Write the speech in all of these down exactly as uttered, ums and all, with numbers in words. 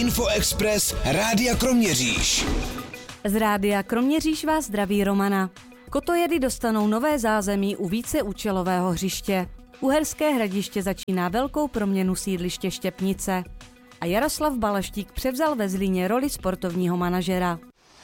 Infoexpress Rádia Kroměříž. Z Rádia Kroměříž vás zdraví Romana. Kotojedy dostanou nové zázemí u víceúčelového hřiště. Uherské Hradiště začíná velkou proměnu sídliště Štěpnice. A Jaroslav Balaštík převzal ve Zlíně roli sportovního manažera.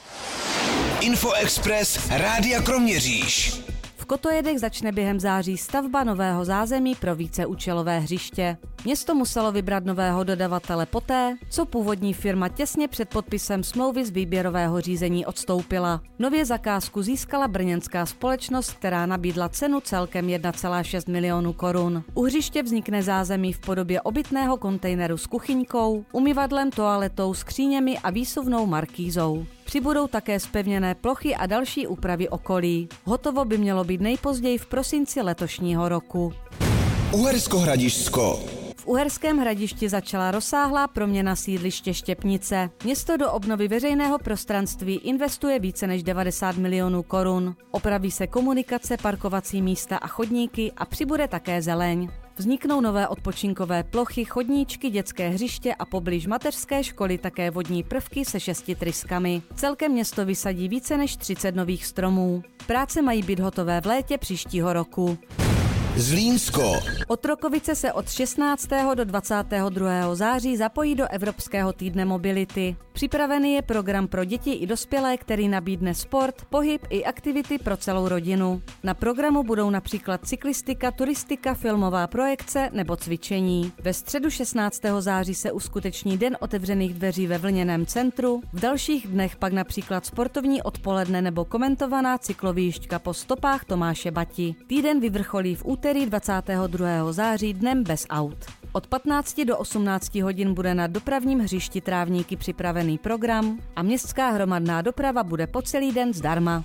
Infoexpress Rádia Kroměříž. V Kotojedech začne během září stavba nového zázemí pro víceúčelové hřiště. Město muselo vybrat nového dodavatele poté, co původní firma těsně před podpisem smlouvy z výběrového řízení odstoupila. Nově zakázku získala brněnská společnost, která nabídla cenu celkem jedna celá šest milionu korun. U hřiště vznikne zázemí v podobě obytného kontejneru s kuchyňkou, umyvadlem, toaletou, skříněmi a výsuvnou markízou. Přibudou také zpevněné plochy a další úpravy okolí. Hotovo by mělo být nejpozději v prosinci letošního roku. Uhersko-Hradišťsko. V Uherském Hradišti začala rozsáhlá proměna sídliště Štěpnice. Město do obnovy veřejného prostranství investuje více než devadesát milionů korun. Opraví se komunikace, parkovací místa a chodníky a přibude také zeleň. Vzniknou nové odpočinkové plochy, chodníčky, dětské hřiště a poblíž mateřské školy také vodní prvky se šesti tryskami. Celkem město vysadí více než třicet nových stromů. Práce mají být hotové v létě příštího roku. Zlínsko. Otrokovice se od šestnáctého do dvacátého druhého září zapojí do Evropského týdne mobility. Připravený je program pro děti i dospělé, který nabídne sport, pohyb i aktivity pro celou rodinu. Na programu budou například cyklistika, turistika, filmová projekce nebo cvičení. Ve středu šestnáctého září se uskuteční Den otevřených dveří ve Vlněném centru, v dalších dnech pak například sportovní odpoledne nebo komentovaná cyklovýšťka po stopách Tomáše Bati. Týden vyvrcholí v úterý dvacátého druhého září dnem bez aut. Od patnácti do osmnácti hodin bude na dopravním hřišti Trávníky připravený program a městská hromadná doprava bude po celý den zdarma.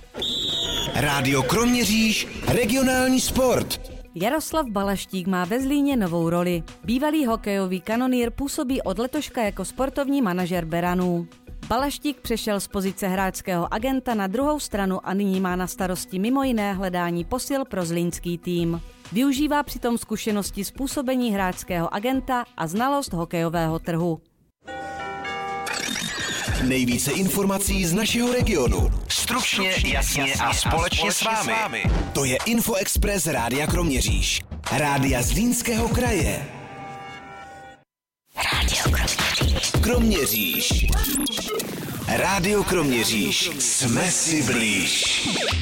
Rádio Kroměříž, regionální sport. Jaroslav Balaštík má ve Zlíně novou roli. Bývalý hokejový kanonýr působí od letoška jako sportovní manažer Beranů. Balaštík přešel z pozice hráčského agenta na druhou stranu a nyní má na starosti mimo jiné hledání posil pro zlínský tým. Využívá přitom zkušenosti z působení hráčského agenta a znalost hokejového trhu. Nejvíce informací z našeho regionu. Stručně, jasně a společně s vámi. To je Infoexpress Rádia Kroměříž. Rádia Zlínského kraje. Rádio Kroměříž. Kroměříž. Rádio Kroměříž. Jsme si blíž.